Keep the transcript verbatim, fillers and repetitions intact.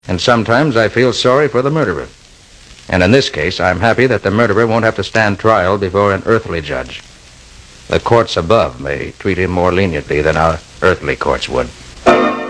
And sometimes I feel sorry for the murderer. And in this case, I'm happy that the murderer won't have to stand trial before an earthly judge. The courts above may treat him more leniently than our earthly courts would.